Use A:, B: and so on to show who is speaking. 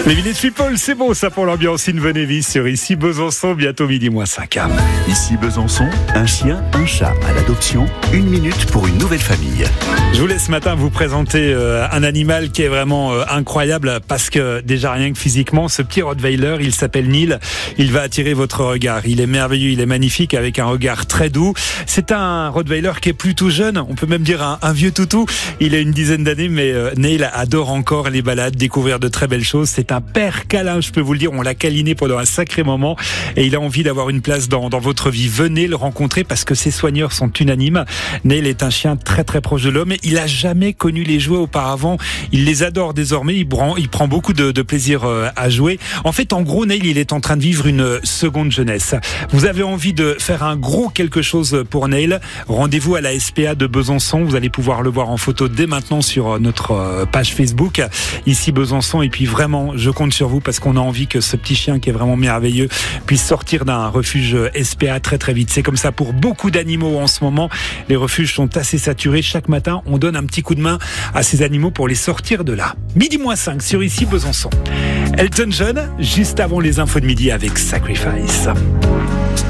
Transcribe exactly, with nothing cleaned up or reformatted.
A: Les Village People, c'est bon ça pour l'ambiance Invenevis sur Ici Besançon, bientôt midi moins cinq.
B: Ici Besançon, un chien, un chat à l'adoption, une minute pour une nouvelle famille.
A: Je vous laisse ce matin vous présenter euh, un animal qui est vraiment euh, incroyable parce que déjà rien que physiquement, ce petit Rottweiler, il s'appelle Neil, il va attirer votre regard. Il est merveilleux, il est magnifique avec un regard très doux. C'est un Rottweiler qui est plutôt jeune, on peut même dire un, un vieux toutou. Il a une dizaine d'années mais euh, Neil adore encore les balades, découvrir de très belles choses. C'est un père câlin, je peux vous le dire, on l'a câliné pendant un sacré moment et il a envie d'avoir une place dans, dans votre vie. Venez le rencontrer parce que ses soigneurs sont unanimes. Neil est un chien très très proche de l'homme. Il a jamais connu les jouets auparavant. Il les adore désormais. Il prend, il prend beaucoup de, de plaisir à jouer. En fait, en gros, Neil, il est en train de vivre une seconde jeunesse. Vous avez envie de faire un gros quelque chose pour Neil. Rendez-vous à la S P A de Besançon. Vous allez pouvoir le voir en photo dès maintenant sur notre page Facebook. Ici Besançon. Et puis vraiment, je compte sur vous parce qu'on a envie que ce petit chien qui est vraiment merveilleux puisse sortir d'un refuge S P A très très vite. C'est comme ça pour beaucoup d'animaux en ce moment. Les refuges sont assez saturés. Chaque matin, on donne un petit coup de main à ces animaux pour les sortir de là. Midi moins cinq sur Ici Besançon. Elton John, juste avant les infos de midi avec Sacrifice.